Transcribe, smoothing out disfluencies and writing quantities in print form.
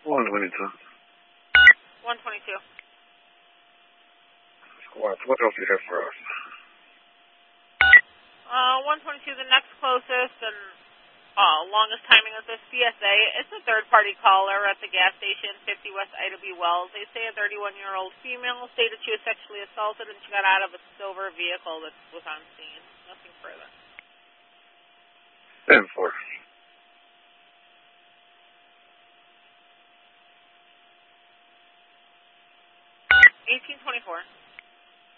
122. 122. Squad, what else do you have for us? 122, the next closest and longest timing of the CSA. It's a third-party caller at the gas station, 50 West Ida B. Wells. They say a 31-year-old female stated she was sexually assaulted and she got out of a silver vehicle that was on scene. Nothing further. 10-4. 1824.